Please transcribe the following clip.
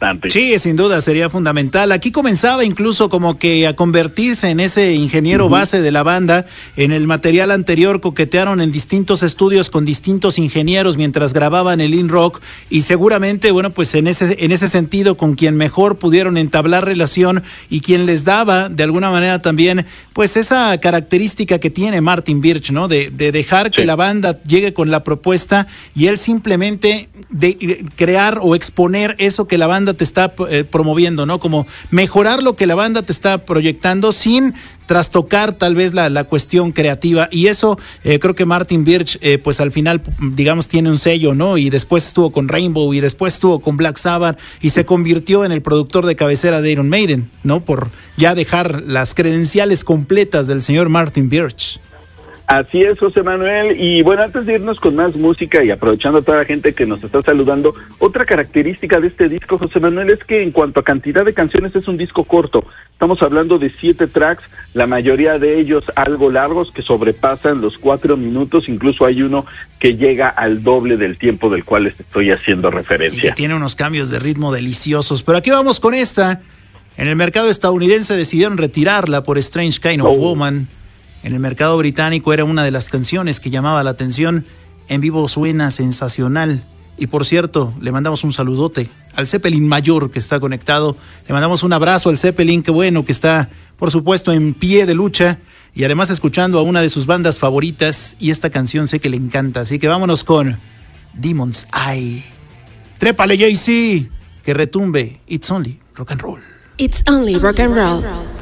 bastante. Sí, sin duda sería fundamental. Aquí comenzaba incluso como que a convertirse en ese ingeniero base de la banda. En el material anterior coquetearon en distintos estudios con distintos ingenieros mientras grababan el In Rock, y seguramente, bueno, pues en ese sentido con quien mejor pudieron entablar relación y quien les daba de alguna manera también pues esa característica que tiene Martin Birch, ¿no? De dejar que la banda llegue con la propuesta y él simplemente de crear o exponer eso que la banda te está promoviendo, ¿no? Como mejorar lo que la banda te está proyectando sin trastocar tal vez la cuestión creativa, y eso creo que Martin Birch pues al final digamos tiene un sello, ¿no? Y después estuvo con Rainbow y después estuvo con Black Sabbath y se convirtió en el productor de cabecera de Iron Maiden, ¿no? Por ya dejar las credenciales completas del señor Martin Birch. Así es, José Manuel, y bueno, antes de irnos con más música y aprovechando a toda la gente que nos está saludando, otra característica de este disco, José Manuel, es que en cuanto a cantidad de canciones es un disco corto. Estamos hablando de 7 tracks, la mayoría de ellos algo largos que sobrepasan los 4 minutos, incluso hay uno que llega al doble del tiempo del cual les estoy haciendo referencia. Y que tiene unos cambios de ritmo deliciosos, pero aquí vamos con esta. En el mercado estadounidense decidieron retirarla por Strange Kind of Woman. En el mercado británico era una de las canciones que llamaba la atención. En vivo suena sensacional. Y por cierto, le mandamos un saludote al Zeppelin mayor que está conectado. Le mandamos un abrazo al Zeppelin, qué bueno que está, por supuesto, en pie de lucha. Y además escuchando a una de sus bandas favoritas. Y esta canción sé que le encanta. Así que vámonos con Demon's Eye. Trépale, Jay-Z. Que retumbe. It's only rock and roll. It's only rock and roll.